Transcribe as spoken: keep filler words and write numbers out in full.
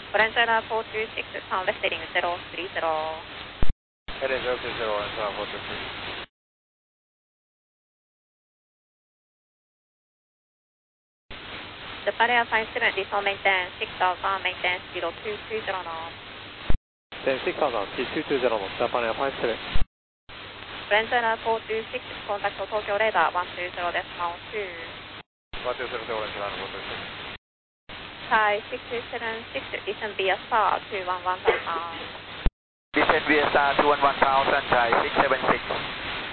Brenzilla four two six, sound left heading zero three zero. Heading zero three zero, Brenzilla four two six. Japan Airlines seven, diesel maintain six thousand, maintain zero two two zero knots. Then six thousand, T two two zero knots, Japan Airlines seven. Brenzilla four two six, contact Tokyo radar one two zero decimal two. one two zero, Brenzilla four two six. Thai six two seven six, descend via star two one one thousand. Descend via star two one one thousand, Thai six seven six.